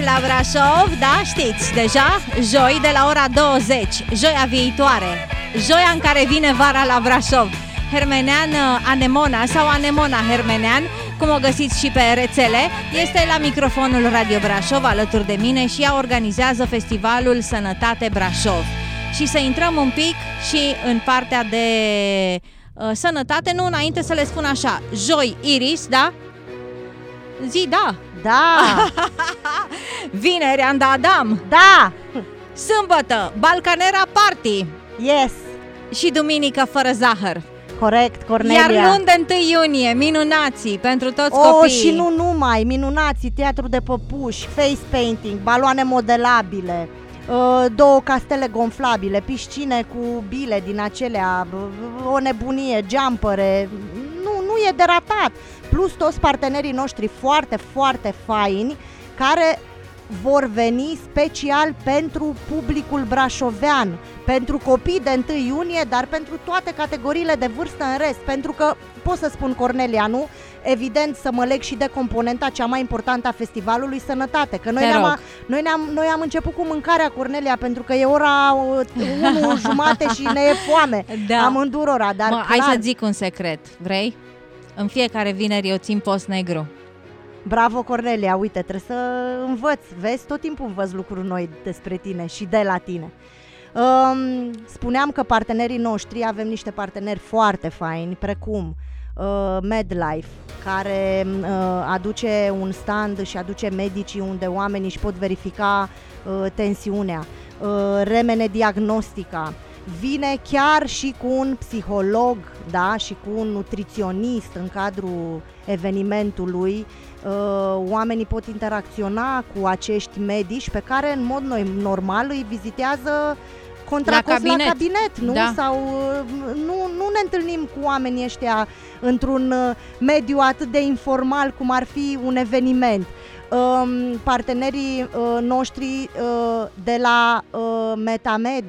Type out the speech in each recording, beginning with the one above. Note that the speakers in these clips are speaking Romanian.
la Brașov, da, știți deja, joi de la ora 20, joia viitoare, joia în care vine vara la Brașov. Hermenean Anemona sau Anemona Hermenean, cum o găsiți și pe rețele, este la microfonul Radio Brașov alături de mine și ea organizează festivalul Sănătate Brașov. Și să intrăm un pic și în partea de sănătate, nu înainte să le spun așa, joi Iris, da? Zi da. Da. Vineri Anda Adam. Da. Sâmbătă Balcanera Party. Yes. Și duminică fără zahăr. Corect, Cornelia. Iar luni de 1 iunie, minunații pentru toți copiii. Și nu numai, minunații, teatru de păpuși, face painting, baloane modelabile, 2 castele gonflabile, piscine cu bile din acelea, o nebunie, jumpere, nu e de ratat. Plus toți partenerii noștri foarte, foarte faini care vor veni special pentru publicul brașovean, pentru copii de 1 iunie, dar pentru toate categoriile de vârstă în rest, pentru că, pot să spun, Cornelia, nu? Evident să mă leg și de componenta cea mai importantă a festivalului, sănătate, că noi am început cu mâncarea, Cornelia, pentru că e ora 1:30 și ne e foame, da. Amândurora, dar clar... Hai să zic un secret, vrei? În fiecare vineri eu țin post negru. Bravo, Cornelia, uite, trebuie să învăț, vezi, tot timpul învăț lucruri noi despre tine și de la tine. Spuneam că partenerii noștri, avem niște parteneri foarte faini, precum MedLife, care aduce un stand și aduce medicii unde oamenii își pot verifica tensiunea, Remene Diagnostica, vine chiar și cu un psiholog, da, și cu un nutriționist în cadrul evenimentului. Oamenii pot interacționa cu acești medici pe care în mod normal îi vizitează contra cost la cabinet, nu? Da. Sau nu ne întâlnim cu oamenii ăștia într-un mediu atât de informal cum ar fi un eveniment. Partenerii noștri de la Metamed,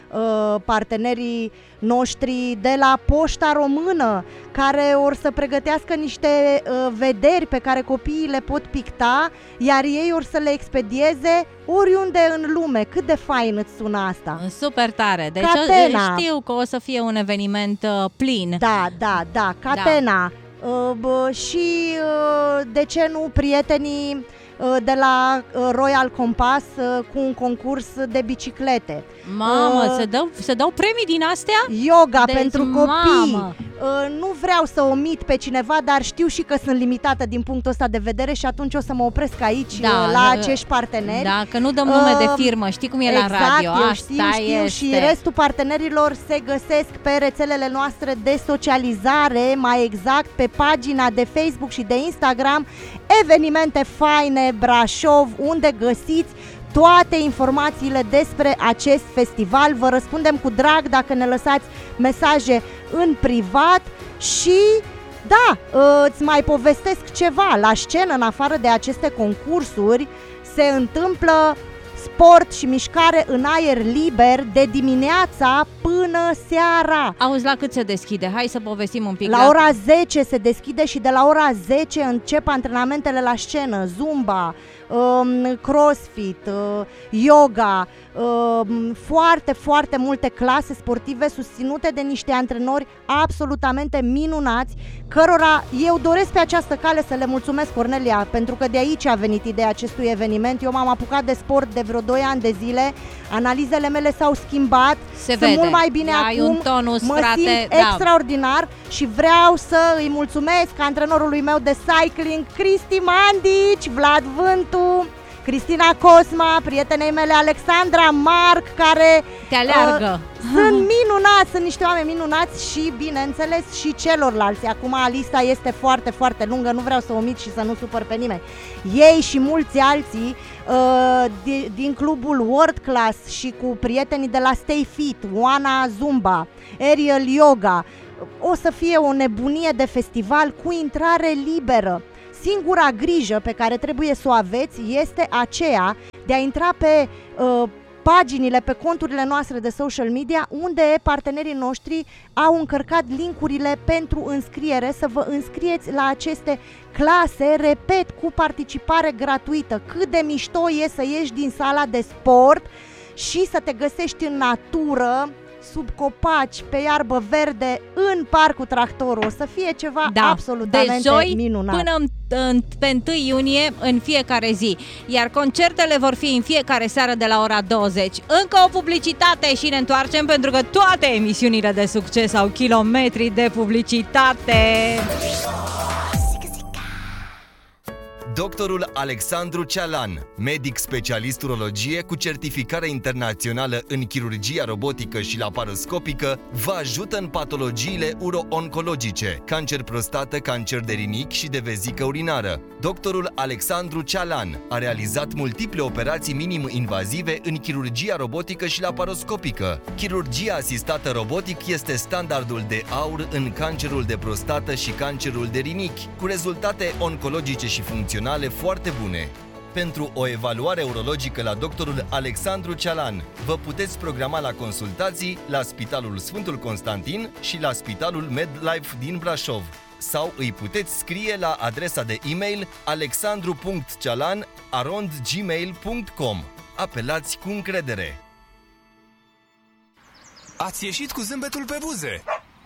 partenerii noștri de la Poșta Română, care or să pregătească niște vederi pe care copiii le pot picta, iar ei or să le expedieze oriunde în lume. Cât de fain îți sună asta? Super tare! Deci știu că o să fie un eveniment plin. Da, Catena. Da. Și de ce nu prietenii de la Royal Compass cu un concurs de biciclete. Mamă, se dau premii din astea? Yoga pentru copii. Nu vreau să omit pe cineva, dar știu și că sunt limitată din punctul ăsta de vedere și atunci o să mă opresc aici, la acești parteneri. Da, că nu dăm nume de firmă, știi cum e exact, la radio. Știu și restul partenerilor se găsesc pe rețelele noastre de socializare, mai exact pe pagina de Facebook și de Instagram, Evenimente Faine Brașov, unde găsiți toate informațiile despre acest festival. Vă răspundem cu drag dacă ne lăsați mesaje în privat și da, îți mai povestesc ceva. La scenă, în afară de aceste concursuri, se întâmplă sport și mișcare în aer liber de dimineața până seara. Auzi, la cât se deschide? Hai să povestim un pic. La ora 10 se deschide și de la ora 10 încep antrenamentele la scenă, zumba, crossfit, yoga, foarte, foarte multe clase sportive susținute de niște antrenori absolutamente minunați, cărora eu doresc pe această cale să le mulțumesc, Cornelia, pentru că de aici a venit ideea acestui eveniment. Eu m-am apucat de sport de vreo 2 ani de zile, analizele mele s-au schimbat, sunt mult mai bine acum, mă simt extraordinar și vreau să îi mulțumesc antrenorului meu de cycling, Cristi Mandici, Vlad Vântu, Cristina Cosma, prietenei mele Alexandra Marc, care te aleargă. Sunt minunați, sunt niște oameni minunați și, bineînțeles, și celorlalți. Acum lista este foarte, foarte lungă, nu vreau să omit și să nu supăr pe nimeni. Ei și mulți alții din clubul World Class și cu prietenii de la Stay Fit, Oana Zumba, Aerial Yoga. O să fie o nebunie de festival cu intrare liberă. Singura grijă pe care trebuie să o aveți este aceea de a intra pe paginile, pe conturile noastre de social media, unde partenerii noștri au încărcat linkurile pentru înscriere, să vă înscrieți la aceste clase, repet, cu participare gratuită. Cât de mișto e să ieși din sala de sport și să te găsești în natură, sub copaci, pe iarbă verde, în parcul Tractorul. O să fie ceva absolutamente minunat. Până pe 1 iunie în fiecare zi. Iar concertele vor fi în fiecare seară de la ora 20. Încă o publicitate și ne întoarcem, pentru că toate emisiunile de succes au kilometri de publicitate. Doctorul Alexandru Cealan, medic specialist urologie cu certificare internațională în chirurgia robotică și laparoscopică, vă ajută în patologiile uro-oncologice, cancer prostată, cancer de rinic și de vezică urinară. Doctorul Alexandru Cealan a realizat multiple operații minim-invazive în chirurgia robotică și laparoscopică. Chirurgia asistată robotic este standardul de aur în cancerul de prostată și cancerul de rinic, cu rezultate oncologice și funcționale foarte bune. Pentru o evaluare urologică la doctorul Alexandru Cealan, vă puteți programa la consultații la Spitalul Sfântul Constantin și la Spitalul MedLife din Brașov, sau îi puteți scrie la adresa de e-mail alexandru.cealan@gmail.com. Apelați cu încredere. Ați ieșit cu zâmbetul pe buze.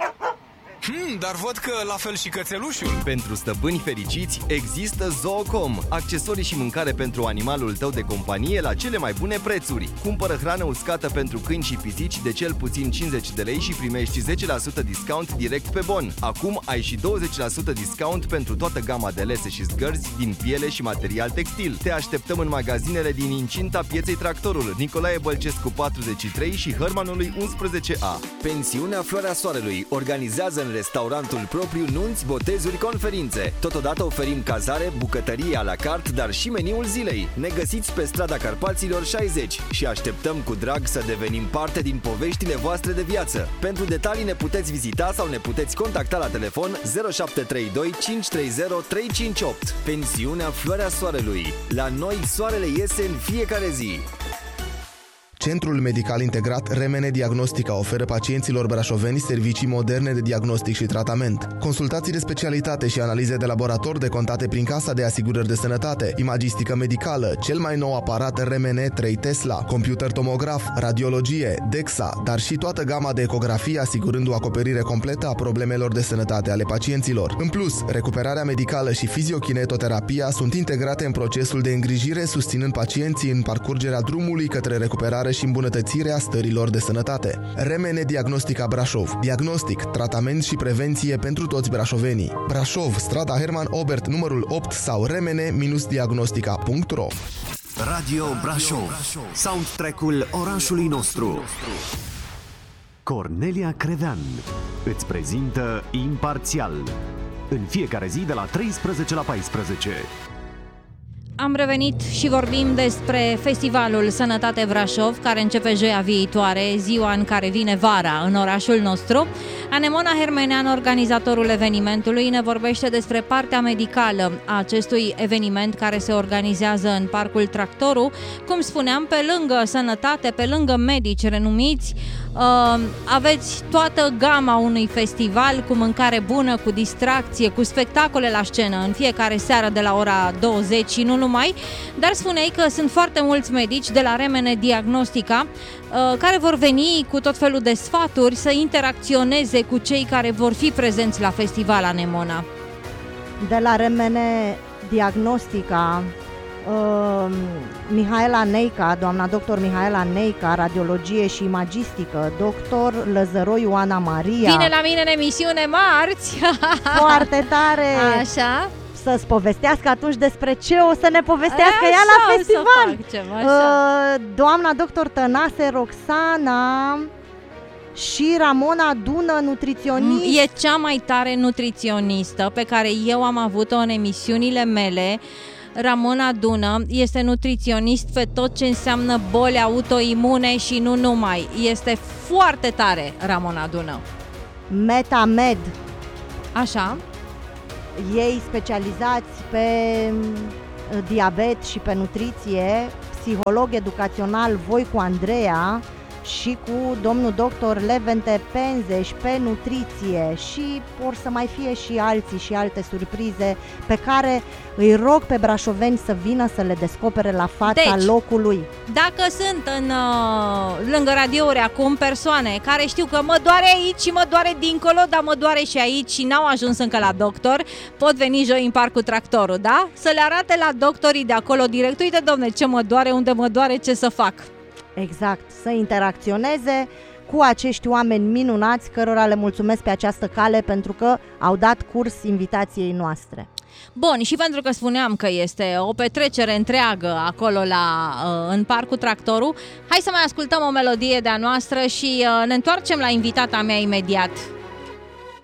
Dar văd că la fel și cățelușul. Pentru stăpâni fericiți există Zoocom, accesorii și mâncare pentru animalul tău de companie la cele mai bune prețuri. Cumpără hrană uscată pentru câini și pisici de cel puțin 50 de lei și primești 10% discount direct pe bon. Acum ai și 20% discount pentru toată gama de lese și zgărzi din piele și material textil. Te așteptăm în magazinele din incinta pieței Tractorul, Nicolae Bălcescu 43 și Hărmanului 11A. Pensiunea Floarea Soarelui organizează în restaurantul propriu nunți, botezuri, conferințe. Totodată oferim cazare, bucătărie à la carte, dar și meniul zilei. Ne găsiți pe strada Carpaților 60 și așteptăm cu drag să devenim parte din poveștile voastre de viață. Pentru detalii ne puteți vizita sau ne puteți contacta la telefon 0732 530 358. Pensiunea Floarea Soarelui. La noi soarele iese în fiecare zi. Centrul Medical Integrat Remene Diagnostica oferă pacienților brașoveni servicii moderne de diagnostic și tratament. Consultații de specialitate și analize de laborator decontate prin Casa de Asigurări de Sănătate, imagistică medicală, cel mai nou aparat Remene 3 Tesla, computer tomograf, radiologie, DEXA, dar și toată gama de ecografie, asigurând o acoperire completă a problemelor de sănătate ale pacienților. În plus, recuperarea medicală și fiziokinetoterapia sunt integrate în procesul de îngrijire, susținând pacienții în parcurgerea drumului către recuperare și îmbunătățirea stărilor de sănătate. Remene Diagnostica Brașov. Diagnostic, tratament și prevenție pentru toți brașovenii. Brașov, strada Herman Obert, numărul 8 sau remene-diagnostica.ro. Radio Brașov. Soundtrack-ul orașului nostru. Cornelia Crevean îți prezintă Imparțial. În fiecare zi de la 13 la 14. Am revenit și vorbim despre Festivalul Sănătate Brașov, care începe joia viitoare, ziua în care vine vara în orașul nostru. Anemona Hermenean, organizatorul evenimentului, ne vorbește despre partea medicală a acestui eveniment care se organizează în Parcul Tractorul. Cum spuneam, pe lângă sănătate, pe lângă medici renumiți, aveți toată gama unui festival cu mâncare bună, cu distracție, cu spectacole la scenă în fiecare seară de la ora 20 și nu numai, dar spuneai că sunt foarte mulți medici de la Remene Diagnostica care vor veni cu tot felul de sfaturi să interacționeze cu cei care vor fi prezenți la festival, Anemona. De la Remene Diagnostica, Mihaela Neica, doamna doctor Mihaela Neica, radiologie și imagistică, doctor Lăzăroi Ioana Maria. Vine la mine în emisiune marți. Foarte tare. Așa. Să-ți povestească atunci despre ce o să ne povestească ea la festival. Doamna doctor Tănase Roxana și Ramona Dună, nutriționist. E cea mai tare nutriționistă pe care eu am avut-o în emisiunile mele. Ramona Dună este nutriționist pe tot ce înseamnă boli autoimune și nu numai. Este foarte tare, Ramona Dună. MetaMed. Așa. Ei specializați pe diabet și pe nutriție, psiholog educațional Voicu Andreea și cu domnul doctor Levente Penzeș pe nutriție și vor să mai fie și alții și alte surprize pe care îi rog pe brașoveni să vină să le descopere la fața locului. Dacă sunt lângă radiouri acum persoane care știu că mă doare aici și mă doare dincolo, dar mă doare și aici și n-au ajuns încă la doctor, pot veni joi în Parcul Tractorul, da? Să le arate la doctorii de acolo direct, uite domne ce mă doare, unde mă doare, ce să fac. Exact, să interacționeze cu acești oameni minunați cărora le mulțumesc pe această cale pentru că au dat curs invitației noastre. Bun, și pentru că spuneam că este o petrecere întreagă acolo în Parcul Tractorul, hai să mai ascultăm o melodie de-a noastră și ne întoarcem la invitata mea imediat.